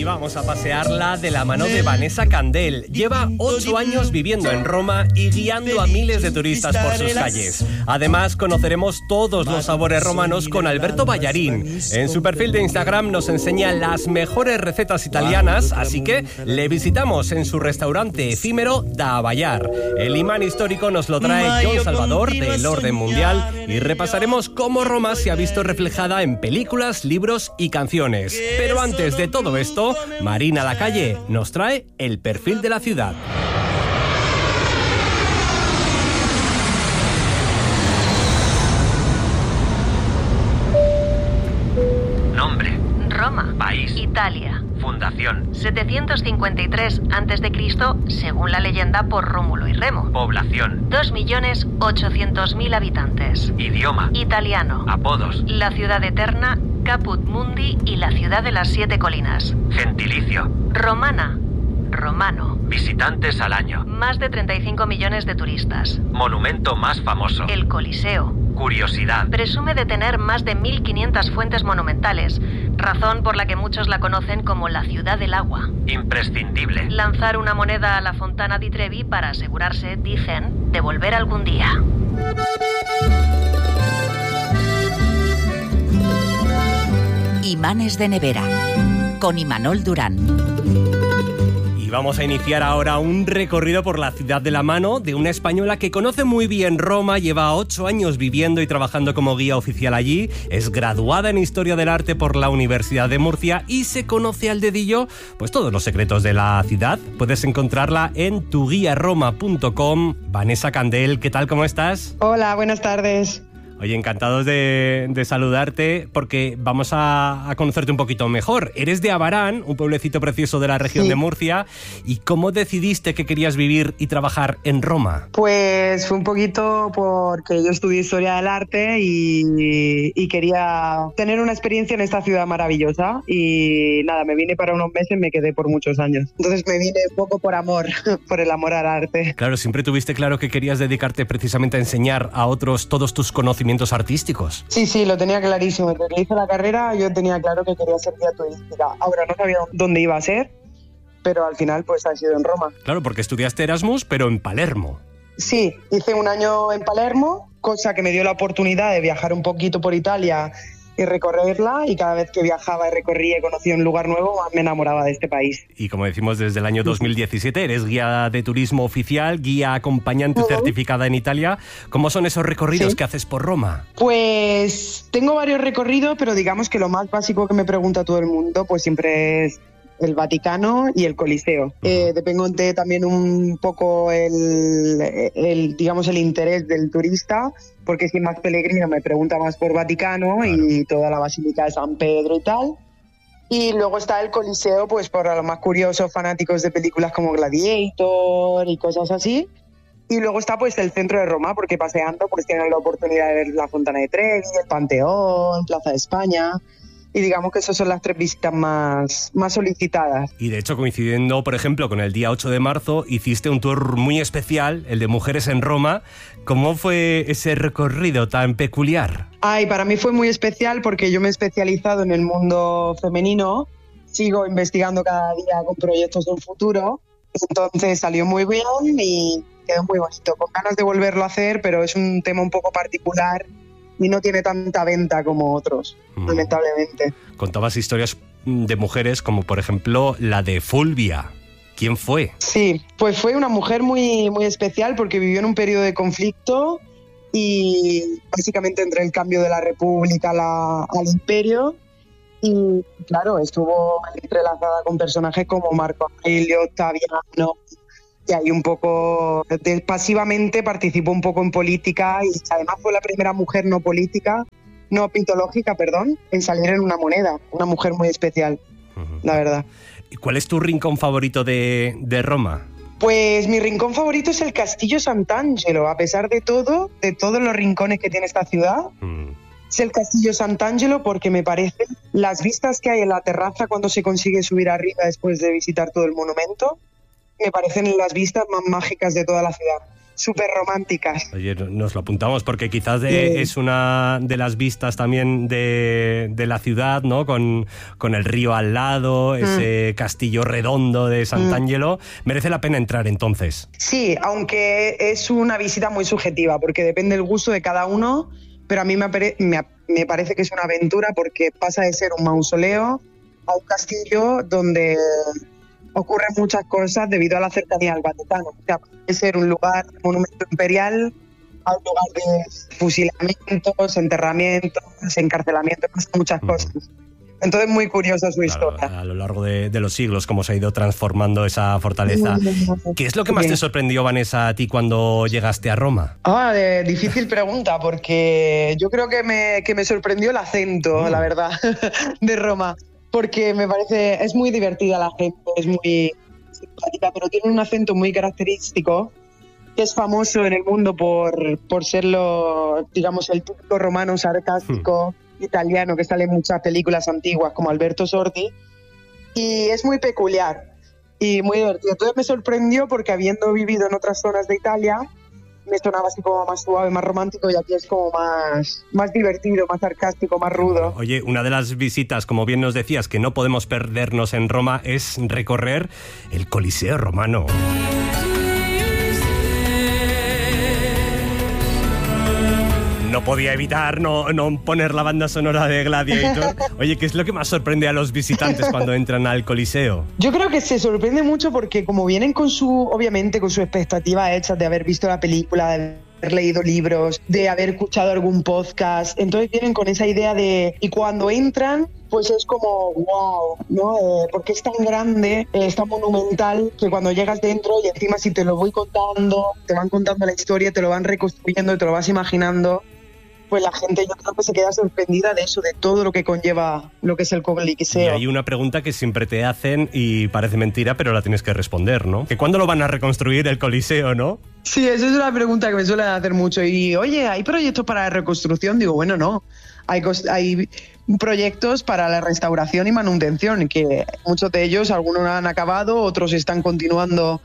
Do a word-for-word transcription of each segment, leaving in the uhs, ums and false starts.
vamos a pasearla de la mano de Vanessa Candel. Lleva ocho años viviendo en Roma y guiando a miles de turistas por sus calles. Además, conoceremos todos los sabores romanos con Alberto Ballarín. En su perfil de Instagram nos enseña las mejores recetas italianas, así que le visitamos en su restaurante efímero Da Abayar. El imán histórico nos lo trae John Salvador, del Orden Mundial, y repasaremos cómo Roma se ha visto reflejada en películas, libros y canciones. Pero antes de todo esto, Marina Lacalle nos trae el perfil de la ciudad. Nombre: Roma. País: Italia. Fundación: setecientos cincuenta y tres antes de Cristo, según la leyenda, por Rómulo y Remo. Población: dos millones ochocientos mil habitantes. Idioma: Italiano. Apodos: La ciudad eterna, Caput Mundi y la ciudad de las siete colinas. Gentilicio: Romana. Romano. Visitantes al año: Más de treinta y cinco millones de turistas. Monumento más famoso: El Coliseo. Curiosidad: Presume de tener más de mil quinientas fuentes monumentales, razón por la que muchos la conocen como la ciudad del agua. Imprescindible: Lanzar una moneda a la Fontana di Trevi para asegurarse, dicen, de volver algún día. Imanes de nevera, con Imanol Durán. Y vamos a iniciar ahora un recorrido por la ciudad de la mano de una española que conoce muy bien Roma, lleva ocho años viviendo y trabajando como guía oficial allí, es graduada en Historia del Arte por la Universidad de Murcia y se conoce al dedillo pues todos los secretos de la ciudad. Puedes encontrarla en tu guía roma punto com. Vanessa Candel, ¿qué tal? ¿Cómo estás? Hola, buenas tardes. Oye, encantados de, de saludarte porque vamos a, a conocerte un poquito mejor. Eres de Abarán, un pueblecito precioso de la región sí. de Murcia. ¿Y cómo decidiste que querías vivir y trabajar en Roma? Pues fue un poquito porque yo estudié Historia del Arte y, y quería tener una experiencia en esta ciudad maravillosa. Y nada, me vine para unos meses y me quedé por muchos años. Entonces me vine un poco por amor, por el amor al arte. Claro, siempre tuviste claro que querías dedicarte precisamente a enseñar a otros todos tus conocimientos artísticos. Sí, sí, lo tenía clarísimo. Desde que hice la carrera yo tenía claro que quería ser guía turística. Ahora no sabía dónde iba a ser, pero al final pues ha sido en Roma. Claro, porque estudiaste Erasmus, pero en Palermo. Sí, hice un año en Palermo, cosa que me dio la oportunidad de viajar un poquito por Italia y recorrerla, y cada vez que viajaba y recorría y conocía un lugar nuevo, me enamoraba de este país. Y como decimos, desde el año dos mil diecisiete eres guía de turismo oficial, guía acompañante uh-huh. certificada en Italia. ¿Cómo son esos recorridos ¿Sí? que haces por Roma? Pues tengo varios recorridos, pero digamos que lo más básico que me pregunta todo el mundo pues siempre es el Vaticano y el Coliseo. Uh-huh. Eh, depende también un poco el, el, digamos, el interés del turista, porque si es más peregrino me pregunta más por Vaticano claro. y toda la Basílica de San Pedro y tal. Y luego está el Coliseo, pues por los más curiosos fanáticos de películas como Gladiator y cosas así. Y luego está pues el centro de Roma, porque paseando pues tienen la oportunidad de ver la Fontana de Trevi, el Panteón, Plaza de España. Y digamos que esas son las tres visitas más, más solicitadas. Y de hecho, coincidiendo, por ejemplo, con el día ocho de marzo, hiciste un tour muy especial, el de Mujeres en Roma. ¿Cómo fue ese recorrido tan peculiar? Ay, para mí fue muy especial porque yo me he especializado en el mundo femenino. Sigo investigando cada día con proyectos del futuro. Entonces salió muy bien y quedó muy bonito. Con ganas de volverlo a hacer, pero es un tema un poco particular y no tiene tanta venta como otros, mm. lamentablemente. Contabas historias de mujeres como, por ejemplo, la de Fulvia. ¿Quién fue? Sí, pues fue una mujer muy, muy especial porque vivió en un periodo de conflicto y básicamente entre el cambio de la República a la, al Imperio. Y claro, estuvo entrelazada con personajes como Marco Aurelio, Octaviano, y ahí un poco, de, pasivamente participó un poco en política y además fue la primera mujer no política, no mitológica, perdón, en salir en una moneda. Una mujer muy especial, uh-huh. la verdad. ¿Y cuál es tu rincón favorito de, de Roma? Pues mi rincón favorito es el Castillo Sant'Angelo, a pesar de todo, de todos los rincones que tiene esta ciudad. Uh-huh. Es el Castillo Sant'Angelo porque me parecen las vistas que hay en la terraza cuando se consigue subir arriba después de visitar todo el monumento. Me parecen las vistas más mágicas de toda la ciudad. súper románticas. Oye, nos lo apuntamos porque quizás de, Sí. es una de las vistas también de, de la ciudad, ¿no? Con, con el río al lado, ese mm. castillo redondo de Sant'Angelo. Mm. Merece la pena entrar entonces. Sí, aunque es una visita muy subjetiva porque depende del gusto de cada uno, pero a mí me, apare- me, me parece que es una aventura porque pasa de ser un mausoleo a un castillo donde ocurren muchas cosas debido a la cercanía al Vaticano. O sea, puede ser un lugar, un monumento imperial, a un lugar de fusilamientos, enterramientos, encarcelamientos, muchas cosas. Entonces, muy curiosa su claro, historia. A lo largo de, de los siglos, cómo se ha ido transformando esa fortaleza. ¿Qué es lo que más te sorprendió, Vanessa, a ti cuando llegaste a Roma? Ah, de, difícil pregunta, porque yo creo que me, que me sorprendió el acento, mm. la verdad, de Roma. Porque me parece, es muy divertida la gente, es muy simpática, pero tiene un acento muy característico, que es famoso en el mundo por, por ser lo, digamos, el típico romano sarcástico hmm. italiano que sale en muchas películas antiguas, como Alberto Sordi, y es muy peculiar y muy divertido. Entonces me sorprendió porque habiendo vivido en otras zonas de Italia, me sonaba así como más suave, más romántico, y aquí es como más, más divertido, más sarcástico, más rudo. Oye, una de las visitas, como bien nos decías, que no podemos perdernos en Roma es recorrer el Coliseo romano. No podía evitar no, no poner la banda sonora de Gladiator. Oye, ¿qué es lo que más sorprende a los visitantes cuando entran al Coliseo? Yo creo que se sorprende mucho porque como vienen con su, obviamente, con su expectativa hecha de haber visto la película, de haber leído libros, de haber escuchado algún podcast, entonces vienen con esa idea de... Y cuando entran, pues es como, wow, ¿no? Eh, porque es tan grande, eh, es tan monumental, que cuando llegas dentro y encima si te lo voy contando, te van contando la historia, te lo van reconstruyendo, te lo vas imaginando, pues la gente yo creo que se queda sorprendida de eso, de todo lo que conlleva lo que es el Coliseo. Y hay una pregunta que siempre te hacen y parece mentira, pero la tienes que responder, ¿no? ¿Que cuándo lo van a reconstruir el Coliseo, no? Sí, esa es una pregunta que me suelen hacer mucho. Y, oye, ¿hay proyectos para la reconstrucción? Digo, bueno, no. Hay, hay proyectos para la restauración y manutención, que muchos de ellos, algunos han acabado, otros están continuando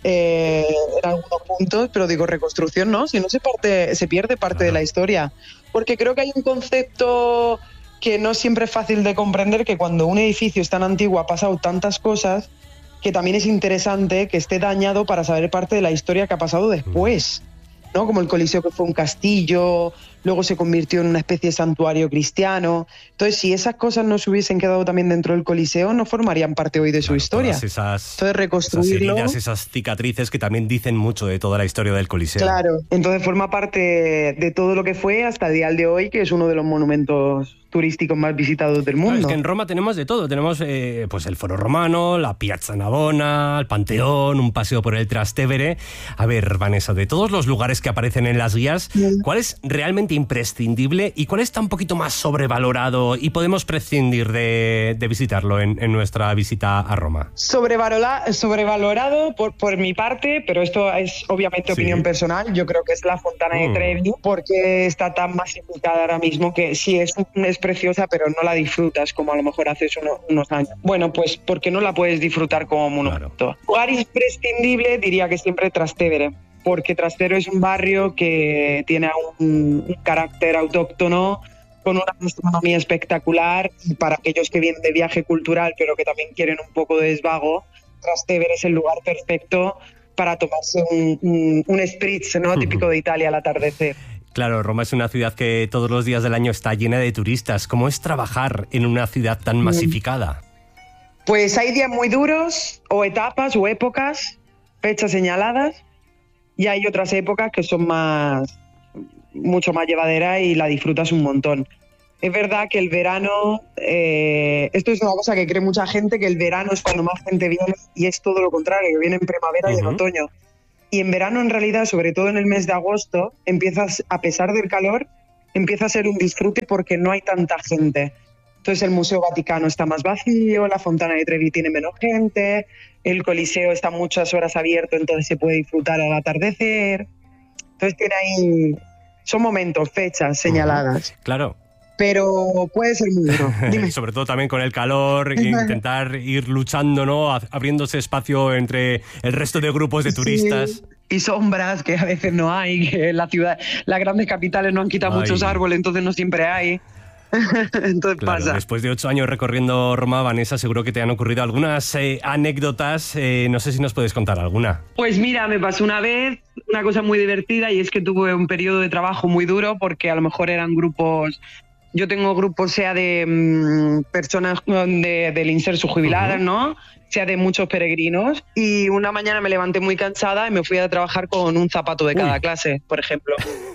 Eh, en algunos puntos, pero digo reconstrucción no, si no se parte, se pierde parte de la historia, porque creo que hay un concepto que no siempre es fácil de comprender, que cuando un edificio es tan antiguo ha pasado tantas cosas, que también es interesante que esté dañado para saber parte de la historia que ha pasado después, ¿no? Como el Coliseo, que fue un castillo, luego se convirtió en una especie de santuario cristiano. Entonces, si esas cosas no se hubiesen quedado también dentro del Coliseo, no formarían parte hoy de su claro, historia. Esas, entonces, reconstruirlo... Esas heridas, esas cicatrices que también dicen mucho de toda la historia del Coliseo. Claro, entonces forma parte de todo lo que fue hasta el día de hoy, que es uno de los monumentos turísticos más visitados del mundo. Claro, es que en Roma tenemos de todo. Tenemos eh, pues el Foro Romano, la Piazza Navona, el Panteón, un paseo por el Trastevere. A ver, Vanessa, de todos los lugares que aparecen en las guías, ¿cuál es realmente imprescindible y cuál está un poquito más sobrevalorado y podemos prescindir de, de visitarlo en, en nuestra visita a Roma? Sobrevalora, sobrevalorado por, por mi parte, pero esto es obviamente opinión sí. personal. Yo creo que es la Fontana mm. de Trevi, porque está tan masificada ahora mismo que sí es, es preciosa, pero no la disfrutas como a lo mejor hace unos, unos años. Bueno, pues porque no la puedes disfrutar como monumento. Claro. Lugar imprescindible diría que siempre Trastevere, porque Trastevere es un barrio que tiene un, un carácter autóctono, con una gastronomía espectacular, y para aquellos que vienen de viaje cultural pero que también quieren un poco de desvago, Trastevere es el lugar perfecto para tomarse un, un, un spritz, ¿no? Típico de Italia al atardecer. Claro, Roma es una ciudad que todos los días del año está llena de turistas. ¿Cómo es trabajar en una ciudad tan masificada? Pues hay días muy duros, o etapas, o épocas, fechas señaladas, y hay otras épocas que son más, mucho más llevaderas y la disfrutas un montón. Es verdad que el verano, eh, esto es una cosa que cree mucha gente, que el verano es cuando más gente viene, y es todo lo contrario, que viene en primavera uh-huh. y en otoño. Y en verano, en realidad, sobre todo en el mes de agosto, empiezas, a pesar del calor, empieza a ser un disfrute porque no hay tanta gente. Entonces el Museo Vaticano está más vacío, la Fontana de Trevi tiene menos gente, el Coliseo está muchas horas abierto, entonces se puede disfrutar al atardecer. Entonces tiene ahí... Son momentos, fechas señaladas. Claro. Pero puede ser muy duro. Dime. Sobre todo también con el calor, e intentar ir luchando, ¿no? Abriéndose espacio entre el resto de grupos de turistas. Sí. y sombras que a veces no hay, que la ciudad, las grandes capitales no han quitado Ay. muchos árboles, entonces no siempre hay. Entonces Claro, pasa. después de ocho años recorriendo Roma, Vanessa, seguro que te han ocurrido algunas eh, anécdotas. Eh, no sé si nos puedes contar alguna. Pues mira, me pasó una vez una cosa muy divertida y es que tuve un periodo de trabajo muy duro porque a lo mejor eran grupos, yo tengo grupos sea de mmm, personas de, del inserso jubiladas, uh-huh. ¿no? Sea de muchos peregrinos y una mañana me levanté muy cansada y me fui a trabajar con un zapato de cada Uy. clase, por ejemplo.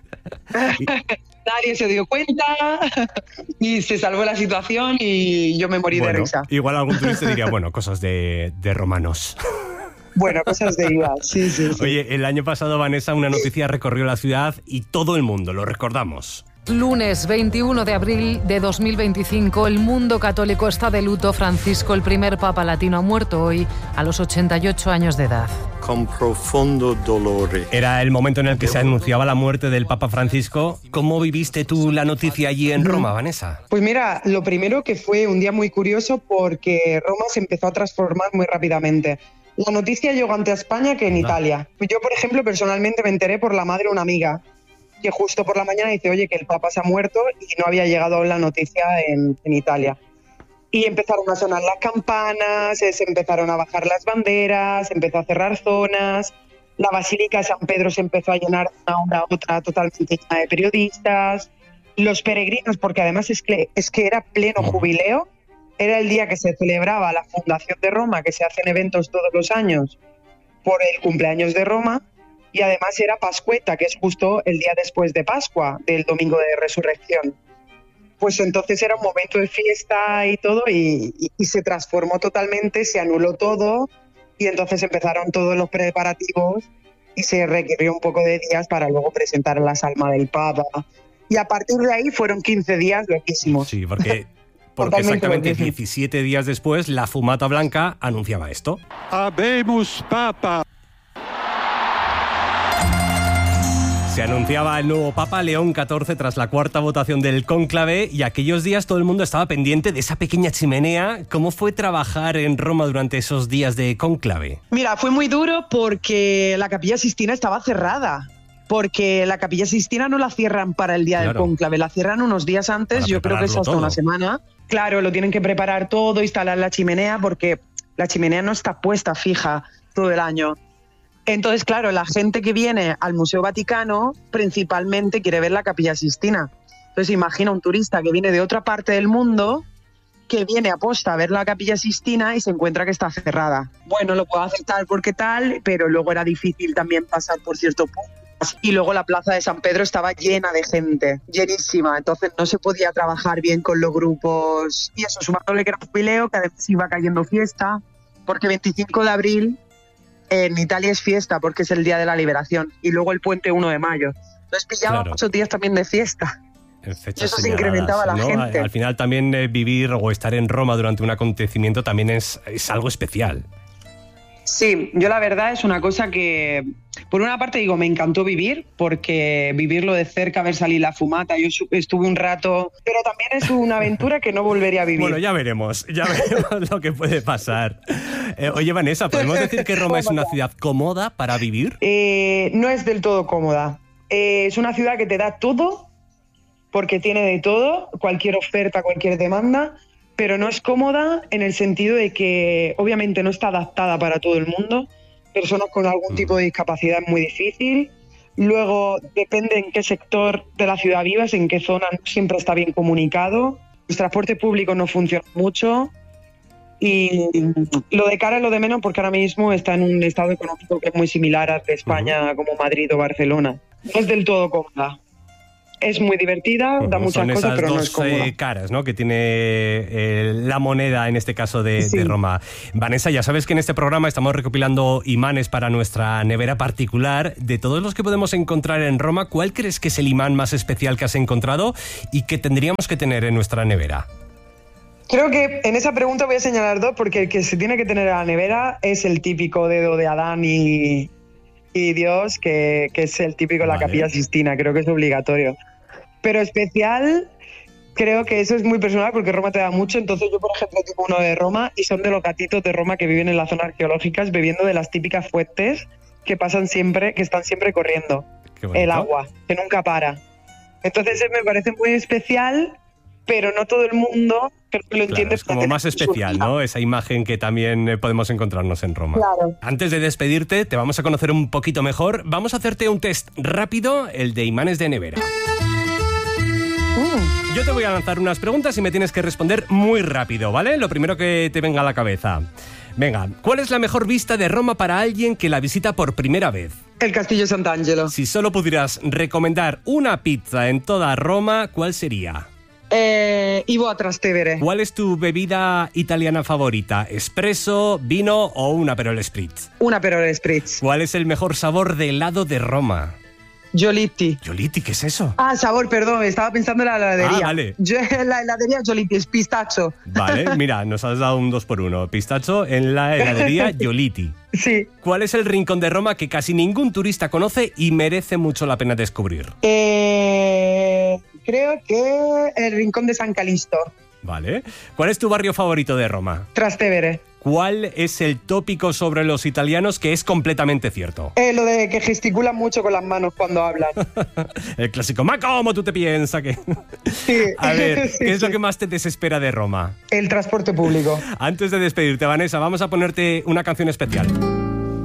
Nadie se dio cuenta y se salvó la situación y yo me morí bueno, de risa. Igual algún turista diría, bueno, cosas de, de romanos. Bueno, cosas de igual, sí, sí, sí. Oye, el año pasado, Vanessa, una noticia recorrió la ciudad y todo el mundo, lo recordamos. Lunes veintiuno de abril de dos mil veinticinco, el mundo católico está de luto. Francisco, el primer papa latino, ha muerto hoy a los ochenta y ocho años de edad. Con profundo dolor. Era el momento en el que se anunciaba la muerte del Papa Francisco. ¿Cómo viviste tú la noticia allí en Roma, Vanessa? Pues mira, lo primero que fue un día muy curioso porque Roma se empezó a transformar muy rápidamente. La noticia llegó antes a España que en Italia. Yo, por ejemplo, personalmente me enteré por la madre de una amiga que justo por la mañana dice, oye, que el Papa se ha muerto y no había llegado aún la noticia en, en Italia. Y empezaron a sonar las campanas, se empezaron a bajar las banderas, se empezó a cerrar zonas, la Basílica de San Pedro se empezó a llenar de una hora a otra totalmente llena de periodistas, los peregrinos, porque además es que, es que era pleno jubileo, era el día que se celebraba la fundación de Roma, que se hacen eventos todos los años por el cumpleaños de Roma, y además era Pascueta, que es justo el día después de Pascua, del domingo de Resurrección. Pues entonces era un momento de fiesta y todo, y, y, y se transformó totalmente, se anuló todo, y entonces empezaron todos los preparativos y se requirió un poco de días para luego presentar la salma del Papa. Y a partir de ahí fueron quince días loquísimos. Sí, porque, porque exactamente diecisiete días después la fumata blanca anunciaba esto. Habemus Papa. Se anunciaba el nuevo Papa León catorce tras la cuarta votación del cónclave y aquellos días todo el mundo estaba pendiente de esa pequeña chimenea. ¿Cómo fue trabajar en Roma durante esos días de cónclave? Mira, fue muy duro porque la Capilla Sixtina estaba cerrada. Porque la Capilla Sixtina no la cierran para el día claro. del cónclave, la cierran unos días antes, para yo creo que es hasta todo. Una semana. Claro, lo tienen que preparar todo, instalar la chimenea, porque la chimenea no está puesta fija todo el año. Entonces, claro, la gente que viene al Museo Vaticano principalmente quiere ver la Capilla Sixtina. Entonces, imagina un turista que viene de otra parte del mundo, que viene a posta a ver la Capilla Sixtina y se encuentra que está cerrada. Bueno, lo puedo aceptar porque tal, pero luego era difícil también pasar por ciertos puntos. Y luego la plaza de San Pedro estaba llena de gente, llenísima. Entonces no se podía trabajar bien con los grupos. Y eso, sumándole que era un jubileo, que además iba cayendo fiesta, porque veinticinco de abril... en Italia es fiesta porque es el día de la liberación y luego el puente uno de mayo. Entonces pillaba claro. muchos días también de fiesta. Y eso se incrementaba la ¿no? gente. Al final también eh, vivir o estar en Roma durante un acontecimiento también es, es algo especial. Sí, yo la verdad es una cosa que, por una parte digo, me encantó vivir, porque vivirlo de cerca, ver salir la fumata, yo estuve un rato, pero también es una aventura que no volvería a vivir. Bueno, ya veremos, ya veremos lo que puede pasar. Eh, oye, Vanessa, ¿podemos decir que Roma es una ciudad cómoda para vivir? Eh, no es del todo cómoda. Eh, es una ciudad que te da todo, porque tiene de todo, cualquier oferta, cualquier demanda, pero no es cómoda en el sentido de que obviamente no está adaptada para todo el mundo. Personas con algún tipo de discapacidad es muy difícil. Luego depende en qué sector de la ciudad vivas, en qué zona, no siempre está bien comunicado. Los transportes públicos no funcionan mucho. Y lo de cara es lo de menos porque ahora mismo está en un estado económico que es muy similar al de España, uh-huh. como Madrid o Barcelona. No es del todo cómoda. Es muy divertida, uh-huh. da muchas Son cosas, pero dos, no es cómoda. Eh, caras, ¿no? Que tiene eh, la moneda, en este caso, de, sí. de Roma. Vanessa, ya sabes que en este programa estamos recopilando imanes para nuestra nevera particular. De todos los que podemos encontrar en Roma, ¿cuál crees que es el imán más especial que has encontrado y que tendríamos que tener en nuestra nevera? Creo que en esa pregunta voy a señalar dos, porque el que se tiene que tener en la nevera es el típico dedo de Adán y... y Dios, que, que es el típico de la vale. Capilla Sixtina, creo que es obligatorio. Pero especial, creo que eso es muy personal porque Roma te da mucho. Entonces yo, por ejemplo, tengo uno de Roma y son de los gatitos de Roma que viven en las zonas arqueológicas bebiendo de las típicas fuentes que pasan siempre, que están siempre corriendo. Qué bonito. El agua, que nunca para. Entonces me parece muy especial, pero no todo el mundo creo que lo Claro, entiende. es como más especial, ¿no? Esa imagen que también eh, podemos encontrarnos en Roma. Claro. Antes de despedirte, te vamos a conocer un poquito mejor. Vamos a hacerte un test rápido, el de imanes de nevera. Mm. Yo te voy a lanzar unas preguntas y me tienes que responder muy rápido, ¿vale? Lo primero que te venga a la cabeza. Venga, ¿cuál es la mejor vista de Roma para alguien que la visita por primera vez? El Castillo de Sant'Angelo. Si solo pudieras recomendar una pizza en toda Roma, ¿cuál sería? Eh, Ivo a Trastevere. ¿Cuál es tu bebida italiana favorita? ¿Espresso, vino o un Aperol Spritz? Una Aperol Spritz. ¿Cuál es el mejor sabor de helado de Roma? Giolitti. Giolitti, ¿qué es eso? Ah, sabor, perdón, estaba pensando en la heladería. Ah, vale. Yo, la heladería Giolitti, es pistacho. Vale, mira, nos has dado un dos por uno. Pistacho en la heladería Giolitti. Sí. ¿Cuál es el rincón de Roma que casi ningún turista conoce y merece mucho la pena descubrir? Eh, creo que el Rincón de San Calixto. Vale. ¿Cuál es tu barrio favorito de Roma? Trastevere. ¿Cuál es el tópico sobre los italianos que es completamente cierto? Eh, lo de que gesticulan mucho con las manos cuando hablan. El clásico, ¿ma cómo tú te piensas que...? Sí. A ver, Sí, ¿qué es lo sí. que más te desespera de Roma? El transporte público. Antes de despedirte, Vanessa, vamos a ponerte una canción especial.